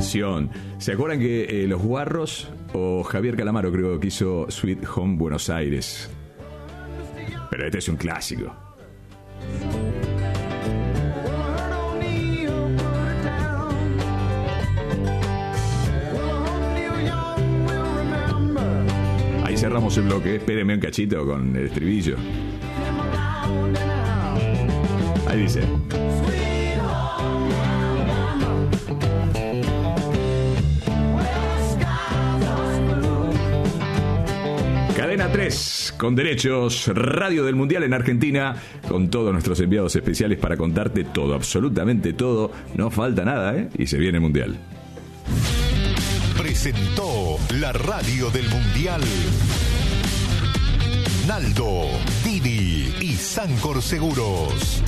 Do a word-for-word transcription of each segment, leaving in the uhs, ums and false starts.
canción. ¿Se acuerdan que eh, Los Guarros o Javier Calamaro creo que hizo Sweet Home Buenos Aires? Pero este es un clásico. Ahí cerramos el bloque. Espérenme un cachito con el estribillo. Ahí dice. Cadena tres, con derechos, Radio del Mundial en Argentina, con todos nuestros enviados especiales para contarte todo, absolutamente todo. No falta nada, ¿eh? Y se viene el Mundial. Presentó la Radio del Mundial Naldo, Didi y Sancor Seguros.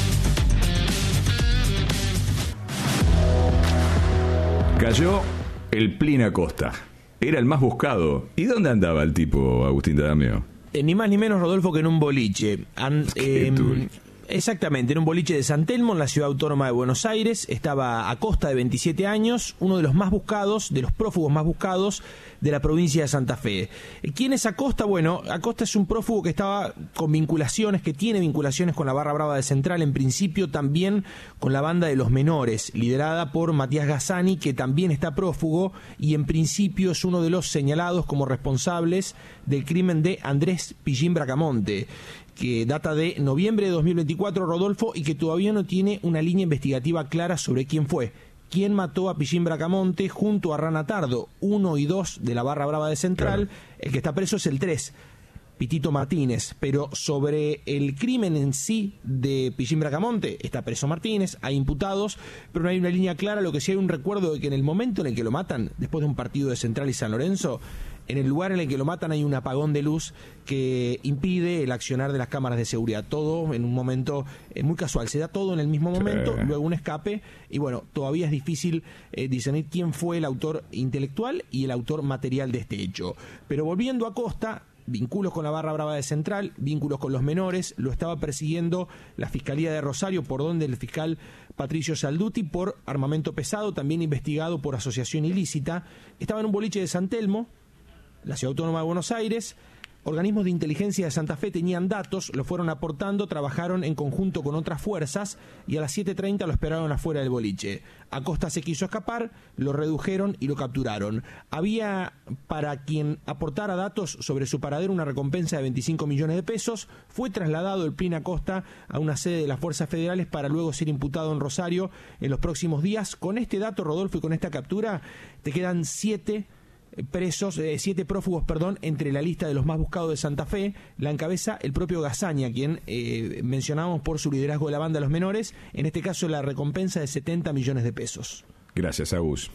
Cayó el Plin Acosta. Era el más buscado. ¿Y dónde andaba el tipo, Agustín D'Adamio? Eh, ni más ni menos, Rodolfo, que en un boliche. An, eh, exactamente, en un boliche de San Telmo, en la ciudad autónoma de Buenos Aires. Estaba Acosta, de veintisiete años, uno de los más buscados, de los prófugos más buscados de la provincia de Santa Fe. ¿Quién es Acosta? Bueno, Acosta es un prófugo que estaba con vinculaciones, que tiene vinculaciones con la Barra Brava de Central, en principio también con la banda de los menores, liderada por Matías Gazzani, que también está prófugo y en principio es uno de los señalados como responsables del crimen de Andrés Pillín Bracamonte, que data de noviembre de dos mil veinticuatro, Rodolfo, y que todavía no tiene una línea investigativa clara sobre quién fue. ¿Quién mató a Pillín Bracamonte junto a Rana Tardo, uno y dos de la Barra Brava de Central? Claro. El que está preso es el tres, Pitito Martínez. Pero sobre el crimen en sí de Pillín Bracamonte, está preso Martínez, hay imputados, pero no hay una línea clara. Lo que sí hay un recuerdo de que en el momento en el que lo matan, después de un partido de Central y San Lorenzo, en el lugar en el que lo matan hay un apagón de luz que impide el accionar de las cámaras de seguridad. Todo en un momento eh, muy casual, se da todo en el mismo momento, sí. Luego un escape, y bueno, todavía es difícil eh, discernir quién fue el autor intelectual y el autor material de este hecho. Pero volviendo a Acosta, vínculos con la Barra Brava de Central, vínculos con los menores, lo estaba persiguiendo la Fiscalía de Rosario, por donde el fiscal Patricio Salduti, por armamento pesado, también investigado por asociación ilícita. Estaba en un boliche de San Telmo, la ciudad autónoma de Buenos Aires. Organismos de inteligencia de Santa Fe tenían datos, lo fueron aportando, trabajaron en conjunto con otras fuerzas y a las siete treinta lo esperaron afuera del boliche. Acosta se quiso escapar, lo redujeron y lo capturaron. Había para quien aportara datos sobre su paradero una recompensa de veinticinco millones de pesos. Fue trasladado el Plin Acosta a una sede de las fuerzas federales para luego ser imputado en Rosario en los próximos días. Con este dato, Rodolfo, y con esta captura, te quedan siete presos, eh, siete prófugos, perdón, entre la lista de los más buscados de Santa Fe. La encabeza el propio Gazzani, a quien eh, mencionamos por su liderazgo de la banda de los menores. En este caso, la recompensa de setenta millones de pesos. Gracias, Agus.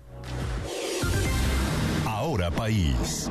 Ahora País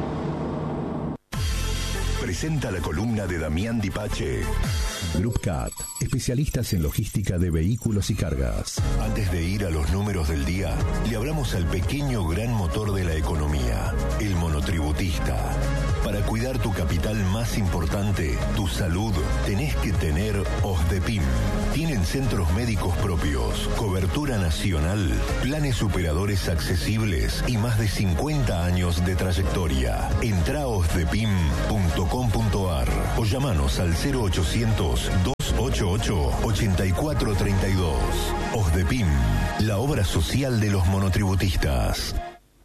presenta la columna de Damián Dipache. Groupcat, especialistas en logística de vehículos y cargas. Antes de ir a los números del día, le hablamos al pequeño gran motor de la economía, el monotributista. Para cuidar tu capital más importante, tu salud, tenés que tener OSDEPIM. Tienen centros médicos propios, cobertura nacional, planes superadores accesibles y más de cincuenta años de trayectoria. Entra a osdepim punto com punto ar o llamanos al cero ochocientos, dos ochenta y ocho, ochenta y cuatro treinta y dos. OSDEPIM, la obra social de los monotributistas.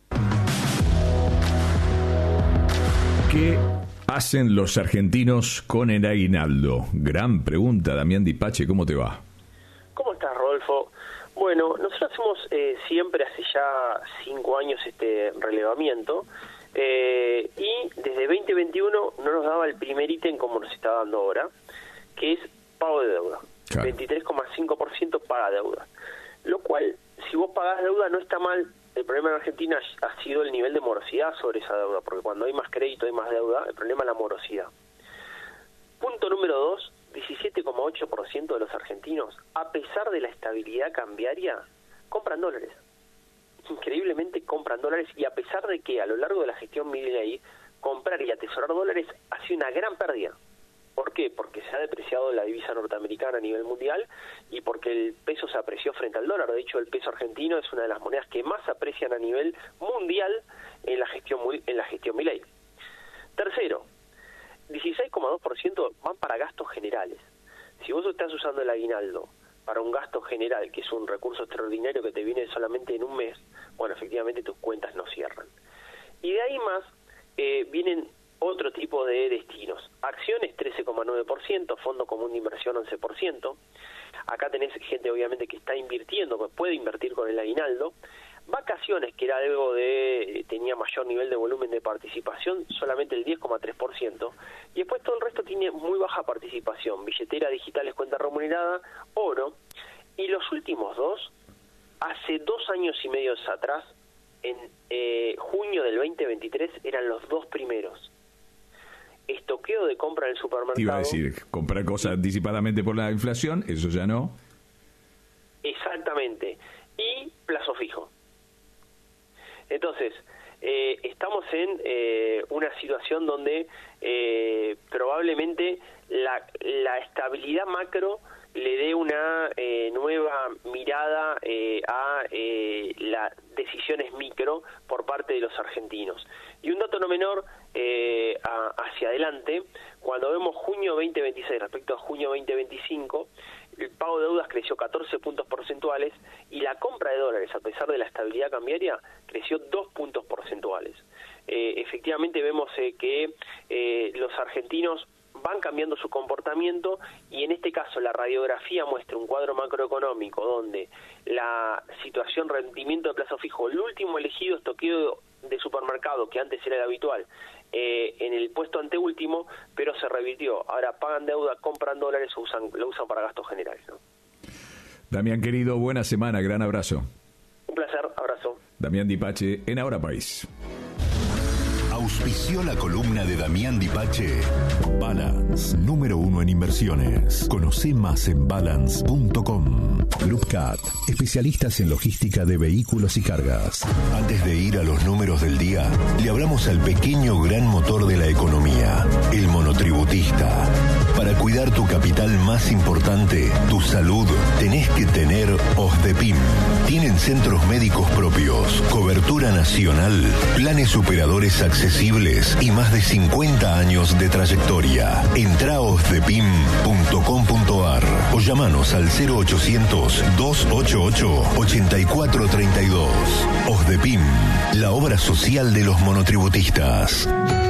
¿Qué hacen los argentinos con el aguinaldo? Gran pregunta, Damián Dipache, ¿cómo te va? ¿Cómo estás, Rodolfo? Bueno, nosotros hacemos eh, siempre hace ya cinco años este relevamiento eh, y desde veinte veintiuno no nos daba el primer ítem como nos está dando ahora, que es pago de deuda. Claro. veintitrés coma cinco por ciento paga deuda. Lo cual, si vos pagás deuda, no está mal. El problema en Argentina ha sido el nivel de morosidad sobre esa deuda, porque cuando hay más crédito, hay más deuda, el problema es la morosidad. Punto número dos, diecisiete coma ocho por ciento de los argentinos, a pesar de la estabilidad cambiaria, compran dólares. Increíblemente compran dólares, y a pesar de que a lo largo de la gestión Milei comprar y atesorar dólares ha sido una gran pérdida. ¿Por qué? Porque se ha depreciado la divisa norteamericana a nivel mundial y porque el peso se apreció frente al dólar. De hecho, el peso argentino es una de las monedas que más se aprecian a nivel mundial en la gestión en la gestión Milei. Tercero, dieciséis coma dos por ciento van para gastos generales. Si vos estás usando el aguinaldo para un gasto general, que es un recurso extraordinario que te viene solamente en un mes, bueno, efectivamente tus cuentas no cierran. Y de ahí más eh, vienen otro tipo de destinos. Acciones trece coma nueve por ciento, Fondo Común de Inversión once por ciento. Acá tenés gente obviamente que está invirtiendo, que puede invertir con el aguinaldo. Vacaciones, que era algo de, tenía mayor nivel de volumen de participación, solamente el diez coma tres por ciento. Y después todo el resto tiene muy baja participación. Billetera, digitales, cuenta remunerada, oro. Y los últimos dos, hace dos años y medio atrás, en eh, junio del veinte veintitrés, eran los dos primeros. Estoqueo de compra en el supermercado. Te iba a decir, comprar cosas anticipadamente por la inflación, eso ya no. Exactamente. Y plazo fijo. Entonces, eh, estamos en eh, una situación donde eh, probablemente la, la estabilidad macro le dé una eh, nueva mirada eh, a eh, las decisiones micro por parte de los argentinos. Y un dato no menor eh, a, hacia adelante, cuando vemos junio veinte veintiséis respecto a junio veinte veinticinco, el pago de deudas creció catorce puntos porcentuales y la compra de dólares, a pesar de la estabilidad cambiaria, creció dos puntos porcentuales. Eh, efectivamente vemos eh, que eh, los argentinos van cambiando su comportamiento y en este caso la radiografía muestra un cuadro macroeconómico donde la situación rendimiento de plazo fijo, el último elegido estoqueo de supermercado, que antes era el habitual, eh, en el puesto anteúltimo, pero se revirtió. Ahora pagan deuda, compran dólares o usan, lo usan para gastos generales, ¿no? Damián, querido, buena semana, gran abrazo. Un placer, abrazo. Damián Dipache en Ahora País. Auspició la columna de Damián Dipache. Balance, número uno en inversiones. Conoce más en balance punto com. Group Cat, especialistas en logística de vehículos y cargas. Antes de ir a los números del día, le hablamos al pequeño gran motor de la economía, el monotributista. Para cuidar tu capital más importante, tu salud, tenés que tener OSDEPIM. Tienen centros médicos propios, cobertura nacional, planes superadores accesibles y más de cincuenta años de trayectoria. Entrá a osdepim punto com punto ar o llamanos al cero ochocientos, dos ochenta y ocho, ochenta y cuatro treinta y dos. OSDEPIM, la obra social de los monotributistas.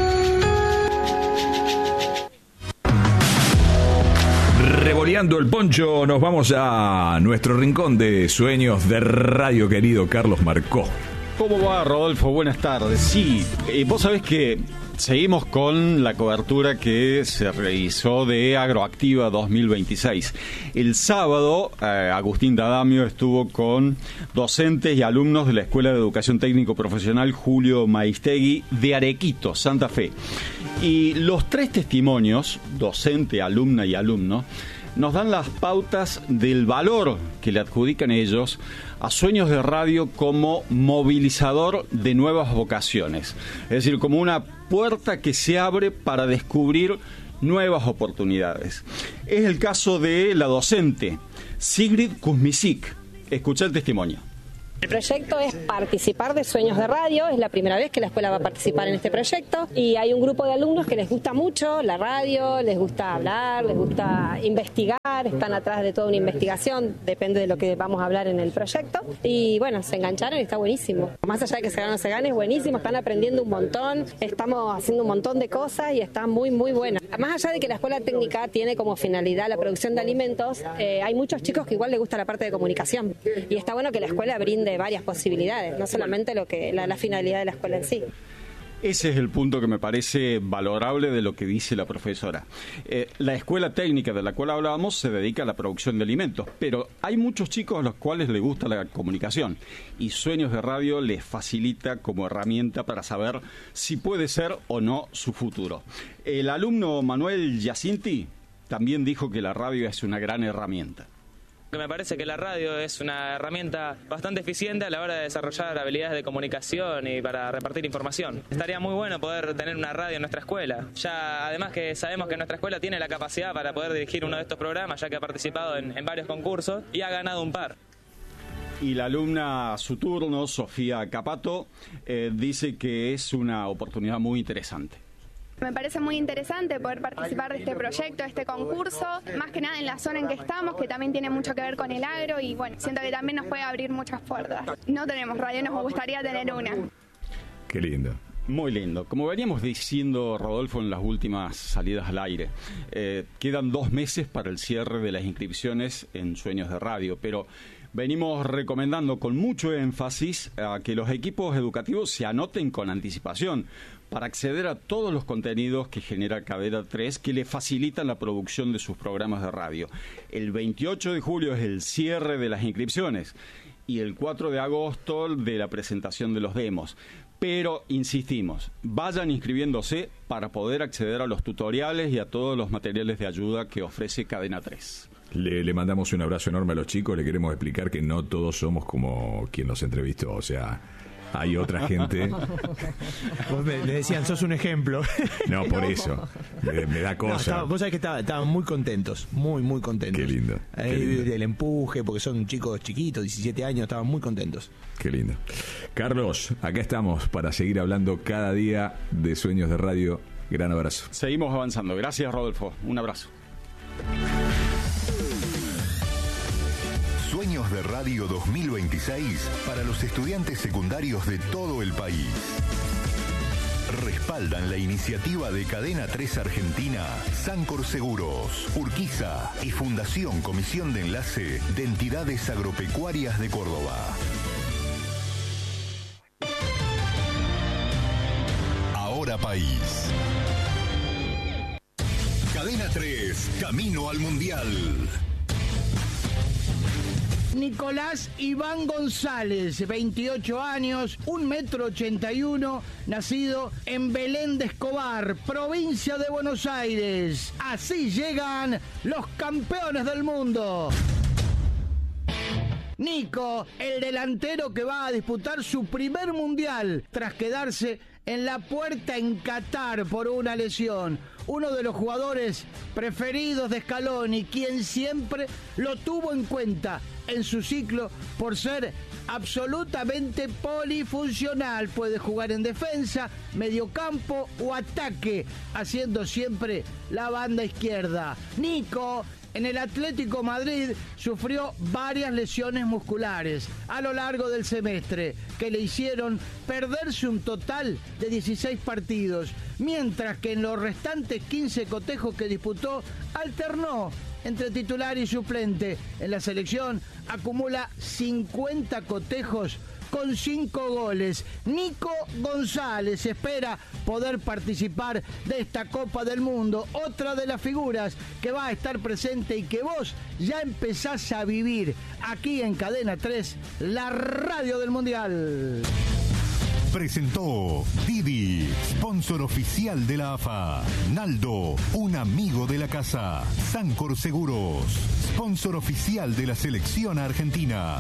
Revoleando el poncho, nos vamos a nuestro rincón de sueños de radio, querido Carlos Marcó. ¿Cómo va, Rodolfo? Buenas tardes. Sí, eh, vos sabés que seguimos con la cobertura que se realizó de Agroactiva dos mil veintiséis. El sábado, eh, Agustín D'Adamio estuvo con docentes y alumnos de la Escuela de Educación Técnico Profesional Julio Maistegui de Arequito, Santa Fe. Y los tres testimonios, docente, alumna y alumno, nos dan las pautas del valor que le adjudican ellos a Sueños de Radio como movilizador de nuevas vocaciones. Es decir, como una puerta que se abre para descubrir nuevas oportunidades. Es el caso de la docente Sigrid Kuzmicik. Escucha el testimonio. El proyecto es participar de Sueños de Radio, es la primera vez que la escuela va a participar en este proyecto y hay un grupo de alumnos que les gusta mucho la radio, les gusta hablar, les gusta investigar, están atrás de toda una investigación, depende de lo que vamos a hablar en el proyecto y bueno, se engancharon y está buenísimo. Más allá de que se gane o no se gane, es buenísimo, están aprendiendo un montón, estamos haciendo un montón de cosas y está muy muy buena. Más allá de que la escuela técnica tiene como finalidad la producción de alimentos, eh, hay muchos chicos que igual les gusta la parte de comunicación y está bueno que la escuela brinde varias posibilidades, no solamente lo que la, la finalidad de la escuela en sí. Ese es el punto que me parece valorable de lo que dice la profesora. Eh, la escuela técnica de la cual hablábamos se dedica a la producción de alimentos, pero hay muchos chicos a los cuales les gusta la comunicación y Sueños de Radio les facilita como herramienta para saber si puede ser o no su futuro. El alumno Manuel Giacinti también dijo que la radio es una gran herramienta. Me parece que la radio es una herramienta bastante eficiente a la hora de desarrollar habilidades de comunicación y para repartir información. Estaría muy bueno poder tener una radio en nuestra escuela. Ya además que sabemos que nuestra escuela tiene la capacidad para poder dirigir uno de estos programas, ya que ha participado en, en varios concursos y ha ganado un par. Y la alumna a su turno, Sofía Capato, eh, dice que es una oportunidad muy interesante. Me parece muy interesante poder participar de este proyecto, de este concurso, más que nada en la zona en que estamos, que también tiene mucho que ver con el agro y bueno, siento que también nos puede abrir muchas puertas. No tenemos radio, nos gustaría tener una. Qué lindo. Muy lindo. Como veníamos diciendo, Rodolfo, en las últimas salidas al aire, eh, quedan dos meses para el cierre de las inscripciones en Sueños de Radio, pero venimos recomendando con mucho énfasis a que los equipos educativos se anoten con anticipación para acceder a todos los contenidos que genera Cadena tres que le facilitan la producción de sus programas de radio. El veintiocho de julio es el cierre de las inscripciones y el cuatro de agosto de la presentación de los demos. Pero, insistimos, vayan inscribiéndose para poder acceder a los tutoriales y a todos los materiales de ayuda que ofrece Cadena tres. Le, le mandamos un abrazo enorme a los chicos, le queremos explicar que no todos somos como quien nos entrevistó, o sea, hay otra gente. Vos me, le decían, sos un ejemplo. No, por eso, me, me da cosa. No, estaba, vos sabés que estaban estaba muy contentos, muy, muy contentos. Qué lindo. Qué Ahí, lindo. El empuje, porque son chicos chiquitos, diecisiete años, estaban muy contentos. Qué lindo. Carlos, acá estamos para seguir hablando cada día de Sueños de Radio. Gran abrazo. Seguimos avanzando. Gracias, Rodolfo. Un abrazo. Sueños de Radio dos mil veintiséis para los estudiantes secundarios de todo el país. Respaldan la iniciativa de Cadena tres Argentina, Sancor Seguros, Urquiza y Fundación Comisión de Enlace de Entidades Agropecuarias de Córdoba. Ahora País. Cadena tres, camino al Mundial. Nicolás Iván González, veintiocho años, un metro ochenta y uno, nacido en Belén de Escobar, provincia de Buenos Aires. Así llegan los campeones del mundo. Nico, el delantero que va a disputar su primer mundial tras quedarse en la puerta en Qatar por una lesión. Uno de los jugadores preferidos de Scaloni, quien siempre lo tuvo en cuenta en su ciclo por ser absolutamente polifuncional. Puede jugar en defensa, mediocampo o ataque, haciendo siempre la banda izquierda. Nico, en el Atlético Madrid, sufrió varias lesiones musculares a lo largo del semestre que le hicieron perderse un total de dieciséis partidos, mientras que en los restantes quince cotejos que disputó alternó entre titular y suplente. En la selección acumula cincuenta cotejos con cinco goles. Nico González espera poder participar de esta Copa del Mundo, otra de las figuras que va a estar presente y que vos ya empezás a vivir aquí en Cadena tres, la radio del Mundial. Presentó Didi, sponsor oficial de la A F A. Naldo, un amigo de la casa. Sancor Seguros, sponsor oficial de la selección argentina.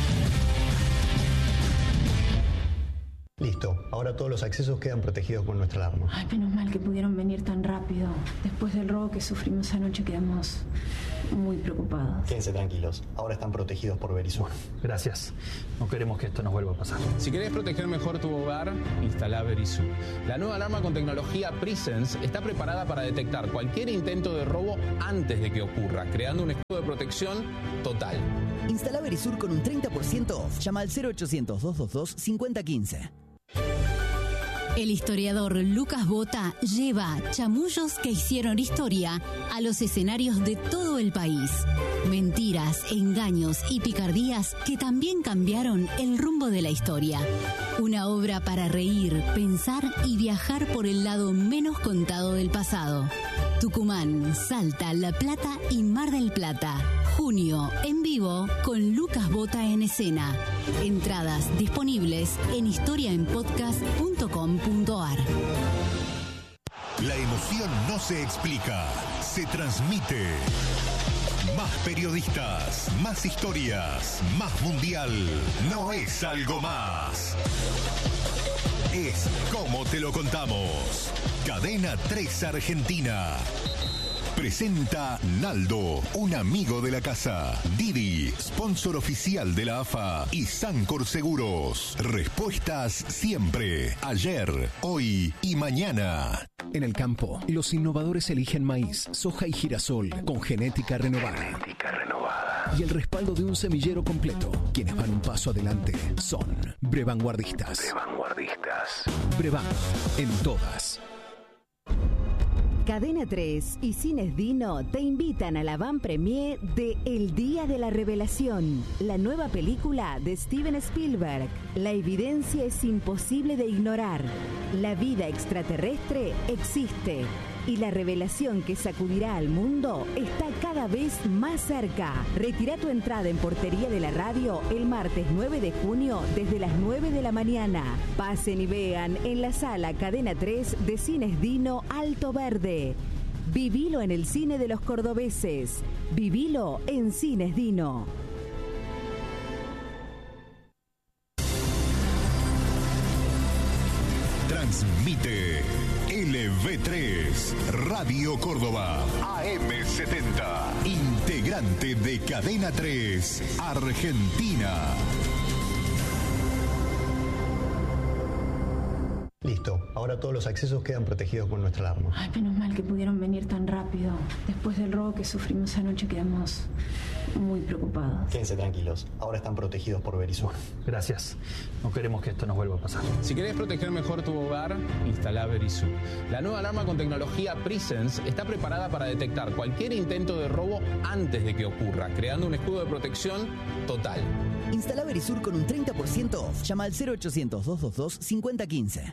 Listo, ahora todos los accesos quedan protegidos con nuestra alarma. Ay, menos mal que pudieron venir tan rápido. Después del robo que sufrimos anoche quedamos muy preocupados. Quédense tranquilos, ahora están protegidos por Verisur. Gracias, no queremos que esto nos vuelva a pasar. Si querés proteger mejor tu hogar, instala Verisur. La nueva alarma con tecnología Presence está preparada para detectar cualquier intento de robo antes de que ocurra, creando un escudo de protección total. Instala Verisur con un treinta por ciento off. Llama al cero ochocientos, doscientos veintidós, cincuenta quince. El historiador Lucas Bota lleva chamullos que hicieron historia a los escenarios de todo el país. Mentiras, engaños y picardías que también cambiaron el rumbo de la historia. Una obra para reír, pensar y viajar por el lado menos contado del pasado. Tucumán, Salta, La Plata y Mar del Plata. Junio, en vivo, con Lucas Bota en escena. Entradas disponibles en historia en podcast punto com punto a r. La emoción no se explica, se transmite. Más periodistas, más historias, más mundial. No es algo más. Es como te lo contamos. Cadena tres Argentina. Presenta Naldo, un amigo de la casa. Didi, sponsor oficial de la A F A. Y Sancor Seguros. Respuestas siempre. Ayer, hoy y mañana. En el campo, los innovadores eligen maíz, soja y girasol con genética renovada. Genética renovada. Y el respaldo de un semillero completo. Quienes van un paso adelante son Brevanguardistas. Brevanguardistas. Brevan, en todas. Cadena tres y Cines Dino te invitan a la van premier de El Día de la Revelación, la nueva película de Steven Spielberg. La evidencia es imposible de ignorar. La vida extraterrestre existe y la revelación que sacudirá al mundo está cada vez más cerca. Retira tu entrada en Portería de la Radio el martes nueve de junio desde las nueve de la mañana. Pasen y vean en la sala Cadena tres de Cines Dino Alto Verde. Vivilo en el cine de los cordobeses. Vivilo en Cines Dino. Transmite L V tres, Radio Córdoba, A M setenta, integrante de Cadena tres, Argentina. Listo, ahora todos los accesos quedan protegidos con nuestra alarma. Ay, menos mal que pudieron venir tan rápido. Después del robo que sufrimos anoche quedamos muy preocupados. Quédense tranquilos, ahora están protegidos por Verisur. Gracias, no queremos que esto nos vuelva a pasar. Si querés proteger mejor tu hogar, instala Verisur. La nueva alarma con tecnología Presence está preparada para detectar cualquier intento de robo antes de que ocurra, creando un escudo de protección total. Instala Verisur con un treinta por ciento off. Llama al cero ochocientos, doscientos veintidós, cincuenta quince.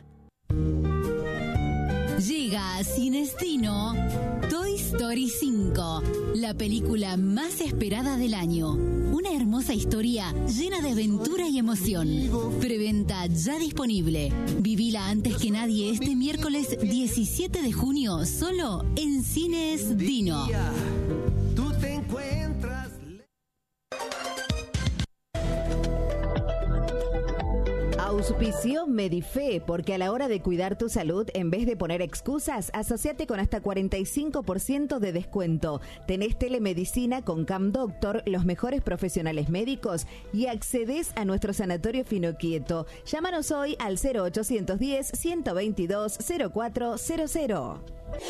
Llega a Cines Dino Toy Story cinco, la película más esperada del año. Una hermosa historia llena de aventura y emoción. Preventa ya disponible. Vivila antes que nadie este miércoles diecisiete de junio, solo en Cines Dino. Tú te encuentras. Auspicio Medife, porque a la hora de cuidar tu salud, en vez de poner excusas, asociate con hasta cuarenta y cinco por ciento de descuento. Tenés telemedicina con Cam Doctor, los mejores profesionales médicos, y accedes a nuestro sanatorio Finoquieto. Llámanos hoy al cero ochocientos diez, ciento veintidós, cero cuatro cero cero.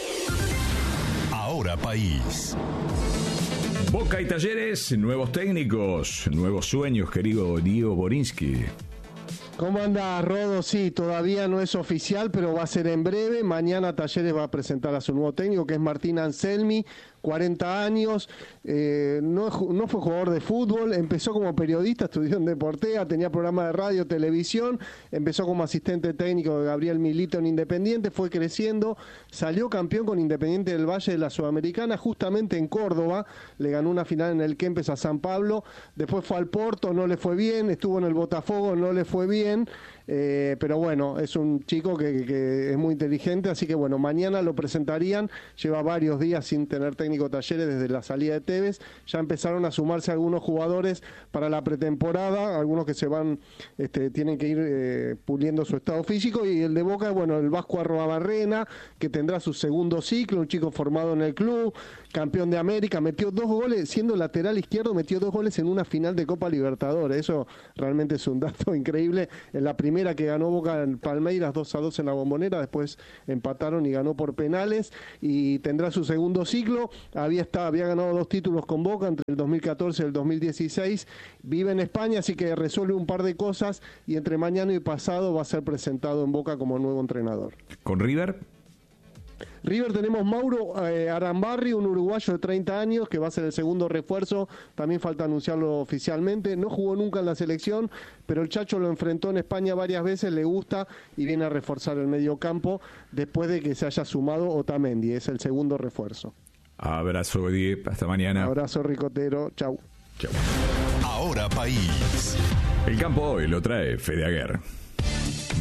Ahora País. Boca y Talleres, nuevos técnicos, nuevos sueños, querido Diego Borinsky. ¿Cómo anda, Rodo? Sí, todavía no es oficial, pero va a ser en breve. Mañana Talleres va a presentar a su nuevo técnico, que es Martín Anselmi, cuarenta años, eh, no, no fue jugador de fútbol, empezó como periodista, estudió en Deportea, tenía programa de radio, televisión, empezó como asistente técnico de Gabriel Milito en Independiente, fue creciendo, salió campeón con Independiente del Valle de la Sudamericana, justamente en Córdoba, le ganó una final en el Kempes a San Pablo, después fue al Porto, no le fue bien, estuvo en el Botafogo, no le fue bien, Eh, pero bueno, es un chico que, que es muy inteligente, así que bueno, mañana lo presentarían, lleva varios días sin tener técnico Talleres desde la salida de Tevez, ya empezaron a sumarse algunos jugadores para la pretemporada, algunos que se van, este, tienen que ir eh, puliendo su estado físico, y el de Boca, bueno, el Vasco Arroabarrena, que tendrá su segundo ciclo, un chico formado en el club, campeón de América, metió dos goles, siendo lateral izquierdo, metió dos goles en una final de Copa Libertadores, eso realmente es un dato increíble, en la primera Primera que ganó Boca en Palmeiras dos a dos en la Bombonera, después empataron y ganó por penales, y tendrá su segundo ciclo. Había estado, había ganado dos títulos con Boca entre el dos mil catorce y el dos mil dieciséis, vive en España, así que resuelve un par de cosas, y entre mañana y pasado va a ser presentado en Boca como nuevo entrenador. ¿Con River? River tenemos Mauro eh, Arambarri, un uruguayo de treinta años, que va a ser el segundo refuerzo, también falta anunciarlo oficialmente, no jugó nunca en la selección, pero el Chacho lo enfrentó en España varias veces, le gusta y viene a reforzar el mediocampo después de que se haya sumado Otamendi, es el segundo refuerzo. Abrazo, Diego, hasta mañana. Abrazo, Ricotero, chau. Chau. Ahora País. El campo hoy lo trae Fede Aguer.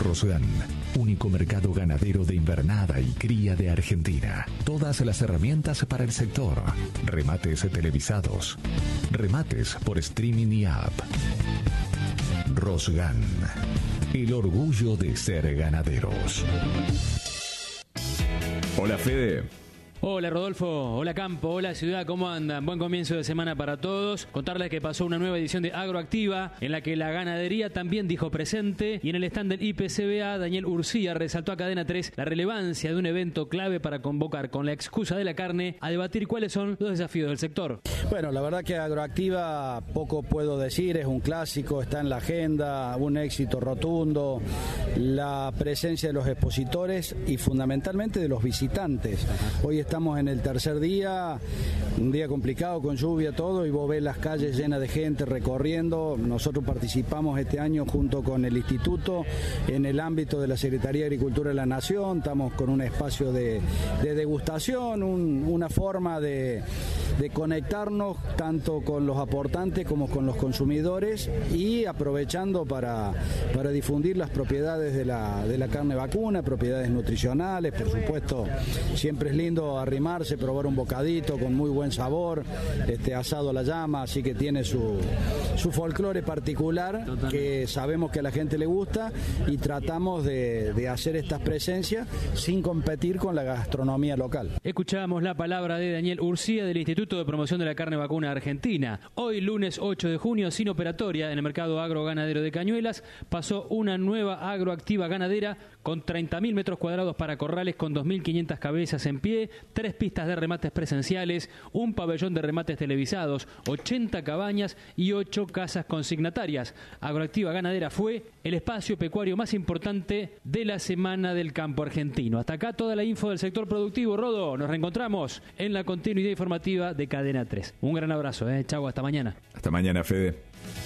Rosgan, único mercado ganadero de invernada y cría de Argentina. Todas las herramientas para el sector. Remates televisados. Remates por streaming y app. Rosgan, el orgullo de ser ganaderos. Hola, Fede. Hola Rodolfo, hola Campo, hola Ciudad, ¿cómo andan? Buen comienzo de semana para todos. Contarles que pasó una nueva edición de Agroactiva, en la que la ganadería también dijo presente, y en el stand del I P C B A, Daniel Urcía resaltó a Cadena tres la relevancia de un evento clave para convocar con la excusa de la carne a debatir cuáles son los desafíos del sector. Bueno, la verdad que Agroactiva poco puedo decir, es un clásico, está en la agenda, un éxito rotundo, la presencia de los expositores y fundamentalmente de los visitantes. Hoy estamos en el tercer día, un día complicado con lluvia, todo, y vos ves las calles llenas de gente recorriendo. Nosotros participamos este año junto con el Instituto en el ámbito de la Secretaría de Agricultura de la Nación. Estamos con un espacio de, de degustación, un, una forma de, de conectarnos tanto con los aportantes como con los consumidores, y aprovechando para, para difundir las propiedades de la, de la carne vacuna, propiedades nutricionales. Por supuesto, siempre es lindo arrimarse, probar un bocadito con muy buen sabor, este asado a la llama, así que tiene su, su folclore particular. Totalmente. Que sabemos que a la gente le gusta, y tratamos de, de hacer estas presencias sin competir con la gastronomía local. Escuchábamos la palabra de Daniel Urcía del Instituto de Promoción de la Carne Vacuna Argentina. Hoy, lunes ocho de junio, sin operatoria en el mercado agroganadero de Cañuelas, pasó una nueva Agroactiva ganadera con treinta mil metros cuadrados para corrales, con dos mil quinientas cabezas en pie, tres pistas de remates presenciales, un pabellón de remates televisados, ochenta cabañas y ocho casas consignatarias. Agroactiva Ganadera fue el espacio pecuario más importante de la Semana del Campo Argentino. Hasta acá toda la info del sector productivo. Rodo, nos reencontramos en la continuidad informativa de Cadena tres. Un gran abrazo, ¿eh? Chau, hasta mañana. Hasta mañana, Fede.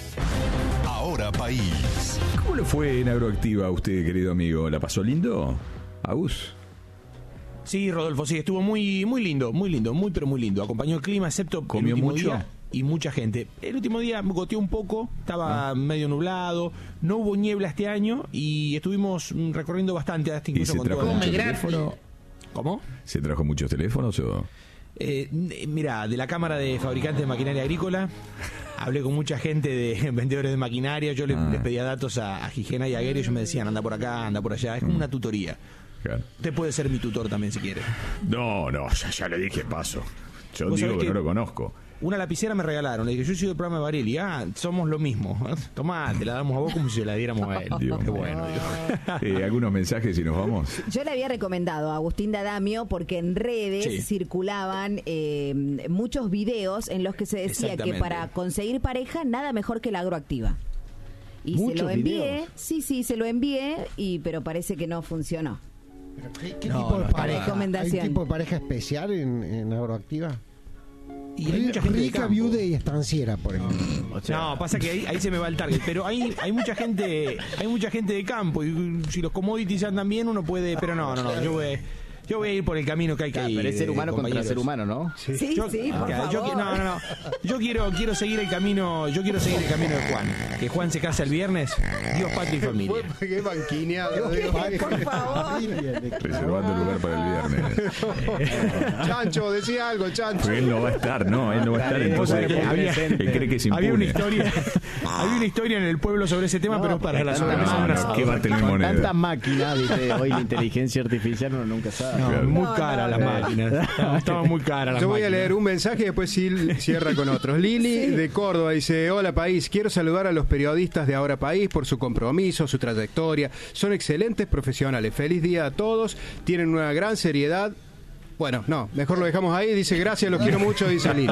Ahora País. ¿Cómo le fue en Agroactiva a usted, querido amigo? ¿La pasó lindo? ¿Agus? Sí, Rodolfo, sí, estuvo muy muy lindo, muy lindo, muy pero muy lindo. Acompañó el clima, excepto ¿Comió el último mucho? día y mucha gente. El último día goteó un poco, estaba ah. medio nublado, no hubo niebla este año y estuvimos recorriendo bastante, hasta incluso ¿Y se con trajo todo mucho el teléfono? ¿Cómo? ¿Se trajo muchos teléfonos o...? Eh, mira, de la Cámara de Fabricantes de Maquinaria Agrícola hablé con mucha gente de vendedores de maquinaria. Yo les, ah. les pedía datos a, a Gigena y a Guerra, y ellos me decían, anda por acá, anda por allá. Es como mm. una tutoría. Claro. Usted puede ser mi tutor también si quiere. No, no, ya, ya le dije paso. Yo digo que, que no lo conozco. Una lapicera me regalaron. Le dije, yo soy del programa de Varelli. Ah, somos lo mismo. Tomá, te la damos a vos como si se la diéramos a él. Dios, qué bueno. Eh, ¿Algunos mensajes y nos vamos? Yo le había recomendado a Agustín D'Adamio porque en redes sí. circulaban eh, muchos videos en los que se decía que para conseguir pareja nada mejor que la Agroactiva. Y ¿Muchos se lo envié. videos? Sí, sí, se lo envié, y pero parece que no funcionó. ¿Qué, qué no, tipo de no, pareja? Recomendación. ¿Hay tipo de pareja especial en, en Agroactiva? Y hay mucha gente rica, viuda y estanciera, por ejemplo. O sea, no, pasa que ahí, ahí se me va el target, pero hay hay mucha gente hay mucha gente de campo, y si los commodities andan bien uno puede, pero no, no, no, yo voy Yo voy a ir por el camino que hay que ah, ir. Pero es ser humano eh, contra ser humano, ¿no? Sí, sí, yo, sí por yo, favor. No, no, no. Yo quiero, quiero seguir el camino, yo quiero seguir el camino de Juan. Que Juan se casa el viernes, Dios, patria y familia. Qué banquineado. Por favor. Reservando el lugar para el viernes. Chancho, decía algo, Chancho. Porque él no va a estar, no, él no va a estar. Entonces, había, él cree que es impune. Había una historia, había una historia en el pueblo sobre ese tema, no, pero para las otras personas. No, no, ¿qué va a tener moneda? Tantas máquinas, dice, hoy la inteligencia artificial uno nunca sabe. No, claro. Muy cara no, no, las máquinas. No, estaban muy caras las Yo voy máquinas. a leer un mensaje y después Sil cierra con otros. Lili sí. de Córdoba dice: hola país, quiero saludar a los periodistas de Ahora País por su compromiso, su trayectoria. Son excelentes profesionales. Feliz día a todos. Tienen una gran seriedad. Bueno, no, mejor lo dejamos ahí. Dice gracias, los quiero mucho, dice Lili.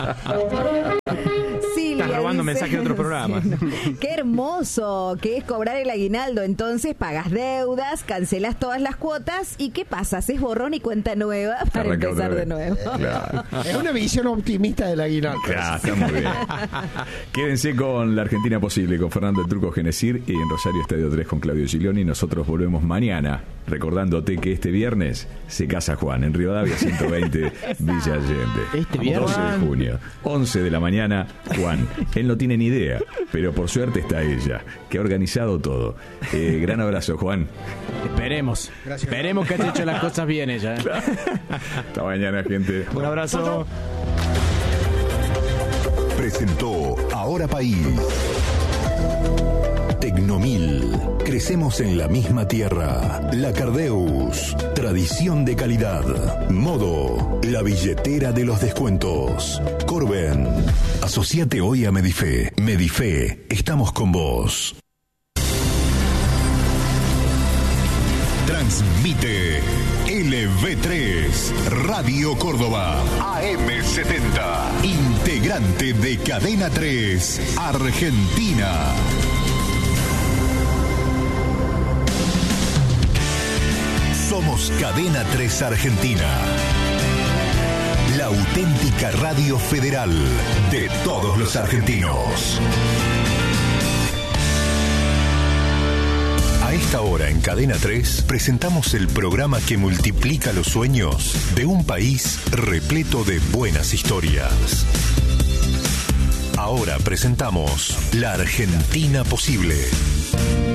Estás robando mensajes de otros programas. Sí. Qué hermoso que es cobrar el aguinaldo. Entonces pagas deudas, cancelas todas las cuotas y ¿qué pasa? Haces borrón y cuenta nueva para Arranca empezar de nuevo. Claro. Es una visión optimista del aguinaldo. Claro, está muy bien. Quédense con La Argentina Posible, con Fernando El Turco Genesir, y en Rosario Estadio tres con Claudio Giglioni. Nosotros volvemos mañana, recordándote que este viernes se casa Juan en Rivadavia ciento veinte, Villa Allende. Este viernes. doce de junio, once de la mañana, Juan. El noticiero tiene ni idea, pero por suerte está ella, que ha organizado todo. Eh, gran abrazo, Juan. Esperemos. Gracias. Esperemos que haya hecho las cosas bien ella. ¿eh? Hasta mañana, gente. Un abrazo. Presentó Ahora País. Tecnomil. Crecemos en la misma tierra. La Cardeus. Tradición de calidad. Modo. La billetera de los descuentos. Corben. Asociate hoy a Medife. Medife. Estamos con vos. Transmite L V tres Radio Córdoba A M setenta, integrante de Cadena tres Argentina. Somos Cadena tres Argentina, la auténtica radio federal de todos los argentinos. A esta hora en Cadena tres presentamos el programa que multiplica los sueños de un país repleto de buenas historias. Ahora presentamos La Argentina Posible.